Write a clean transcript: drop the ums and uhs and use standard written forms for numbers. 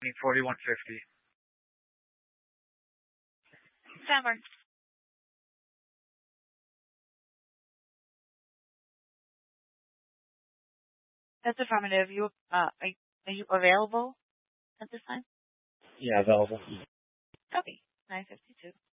asking 4150. Summer. That's affirmative. Are you available at this time? Yeah, available. Okay. 9:52.